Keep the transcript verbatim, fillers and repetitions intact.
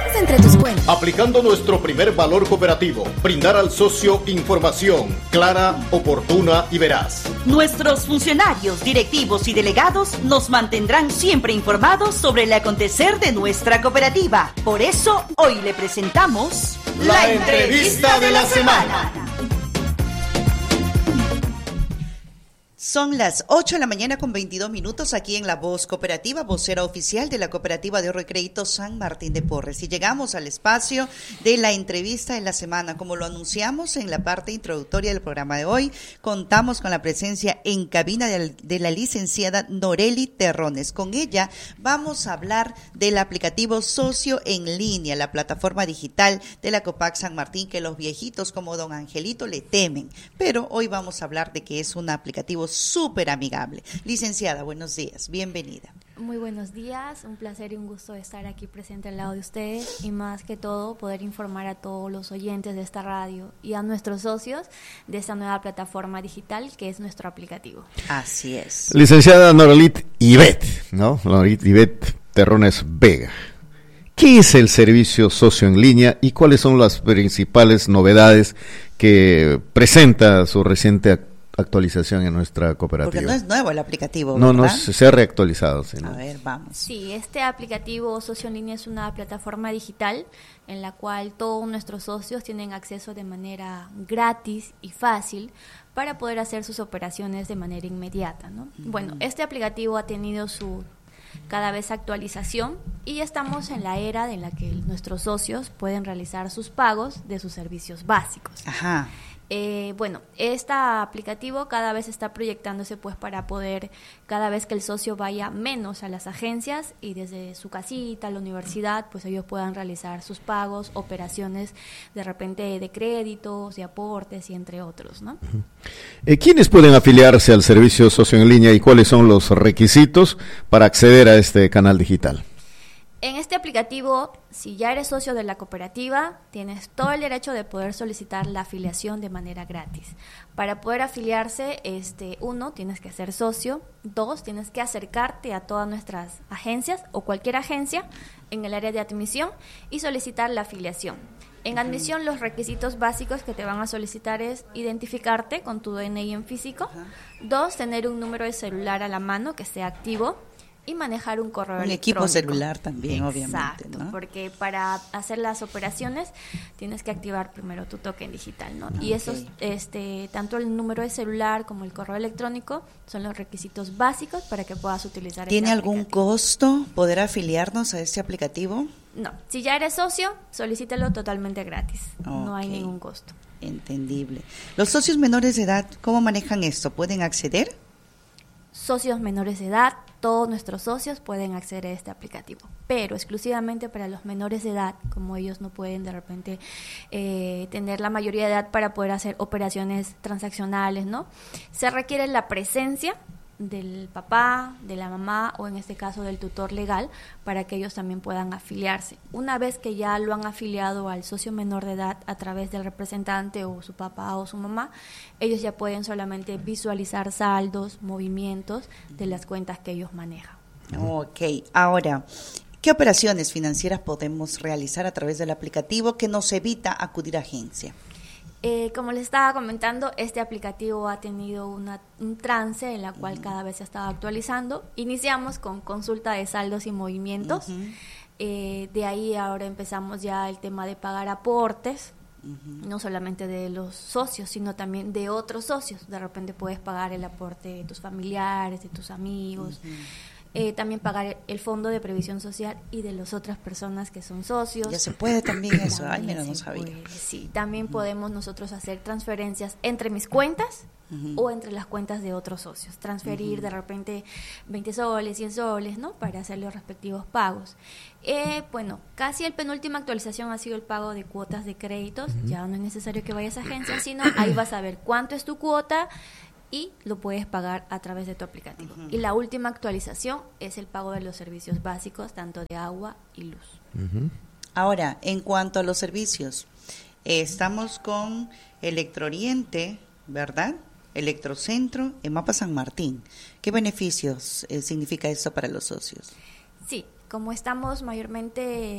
entre tus cuentas. Aplicando nuestro primer valor cooperativo, brindar al socio información clara, oportuna y veraz. Nuestros funcionarios, directivos y delegados nos mantendrán siempre informados sobre el acontecer de nuestra cooperativa. Por eso, hoy le presentamos la, la entrevista de la semana. Son las ocho de la mañana con veintidós minutos aquí en La Voz Cooperativa, vocera oficial de la Cooperativa de Ahorro y Crédito San Martín de Porres. Y llegamos al espacio de la entrevista de la semana. Como lo anunciamos en la parte introductoria del programa de hoy, contamos con la presencia en cabina de, de la licenciada Noreli Terrones. Con ella vamos a hablar del aplicativo Socio en Línea, la plataforma digital de la Copac San Martín, que los viejitos como don Angelito le temen. Pero hoy vamos a hablar de que es un aplicativo súper amigable. Licenciada, buenos días, bienvenida. Muy buenos días, un placer y un gusto estar aquí presente al lado de ustedes y más que todo poder informar a todos los oyentes de esta radio y a nuestros socios de esta nueva plataforma digital que es nuestro aplicativo. Así es. Licenciada Norelit Ivette, ¿no? Norelit Ivette Terrones Vega. ¿Qué es el servicio socio en línea y cuáles son las principales novedades que presenta su reciente actualización? actualización en nuestra cooperativa? Porque no es nuevo el aplicativo, No, ¿verdad? no, se ha reactualizado. ¿Sí, no? A ver, vamos. Sí, este aplicativo Socio en Línea es una plataforma digital en la cual todos nuestros socios tienen acceso de manera gratis y fácil para poder hacer sus operaciones de manera inmediata, ¿no? Uh-huh. Bueno, este aplicativo ha tenido su cada vez actualización y estamos en la era en la que nuestros socios pueden realizar sus pagos de sus servicios básicos. Ajá. Eh, bueno, este aplicativo cada vez está proyectándose pues para poder, cada vez que el socio vaya menos a las agencias y desde su casita, la universidad, pues ellos puedan realizar sus pagos, operaciones de repente de créditos, de aportes y entre otros, ¿no? Eh, ¿Quiénes pueden afiliarse al servicio socio en línea y cuáles son los requisitos para acceder a este canal digital? En este aplicativo, si ya eres socio de la cooperativa, tienes todo el derecho de poder solicitar la afiliación de manera gratis. Para poder afiliarse, este, uno, tienes que ser socio, dos, tienes que acercarte a todas nuestras agencias o cualquier agencia en el área de admisión y solicitar la afiliación. En admisión, los requisitos básicos que te van a solicitar es identificarte con tu D N I en físico, dos, tener un número de celular a la mano que sea activo, y manejar un correo un electrónico. equipo celular también, Exacto, obviamente, ¿no? Porque para hacer las operaciones tienes que activar primero tu token digital, ¿no? Okay. Y esos, este, tanto el número de celular como el correo electrónico son los requisitos básicos para que puedas utilizar. ¿Tiene este algún costo poder afiliarnos a este aplicativo? No, si ya eres socio, solicítalo totalmente gratis, okay. No hay ningún costo. Entendible. ¿Los socios menores de edad cómo manejan esto? ¿Pueden acceder? Socios menores de edad, todos nuestros socios pueden acceder a este aplicativo, pero exclusivamente para los menores de edad, como ellos no pueden de repente eh, tener la mayoría de edad para poder hacer operaciones transaccionales, ¿no? Se requiere la presencia del papá, de la mamá o en este caso del tutor legal para que ellos también puedan afiliarse. Una vez que ya lo han afiliado al socio menor de edad a través del representante o su papá o su mamá, ellos ya pueden solamente visualizar saldos, movimientos de las cuentas que ellos manejan. Ok, ahora, ¿qué operaciones financieras podemos realizar a través del aplicativo que nos evita acudir a agencia? Eh, como les estaba comentando, este aplicativo ha tenido una, un trance en la cual uh-huh. cada vez se estaba actualizando. Iniciamos con consulta de saldos y movimientos. Uh-huh. Eh, de ahí ahora empezamos ya el tema de pagar aportes, uh-huh. no solamente de los socios, sino también de otros socios. De repente puedes pagar el aporte de tus familiares, de tus amigos. Uh-huh. Eh, también pagar el fondo de previsión social y de las otras personas que son socios. Ya se puede también eso, también ay, mira, no se sabía. Puede, sí, también uh-huh. podemos nosotros hacer transferencias entre mis cuentas uh-huh. o entre las cuentas de otros socios. Transferir uh-huh. de repente veinte soles, cien soles, ¿no? Para hacer los respectivos pagos. Eh, bueno, casi el penúltima actualización ha sido el pago de cuotas de créditos. Uh-huh. Ya no es necesario que vayas a agencia, sino ahí vas a ver cuánto es tu cuota y lo puedes pagar a través de tu aplicativo. Uh-huh. Y la última actualización es el pago de los servicios básicos, tanto de agua y luz. Uh-huh. Ahora, en cuanto a los servicios, eh, estamos con Electrooriente, ¿verdad? Electrocentro, EMAPA San Martín. ¿Qué beneficios eh, significa esto para los socios? Sí, como estamos mayormente